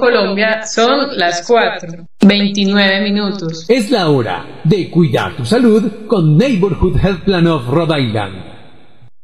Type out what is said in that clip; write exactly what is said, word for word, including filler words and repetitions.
Colombia son las cuatro, veintinueve minutos. Es la hora de cuidar tu salud con Neighborhood Health Plan of Rhode Island.